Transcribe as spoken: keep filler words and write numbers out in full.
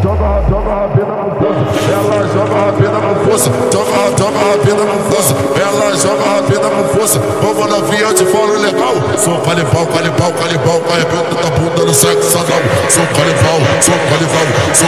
joga, joga a vida no fosso. Ela joga a vida no fosso. Joga, joga a vida no fosso. Ela joga a vida no fosso. Vamos novinha, eu te falo legal. Sou canibal, canibal, canibal. Arrebenta da bunda no sexo anal. Sou canibal, sou canibal, sou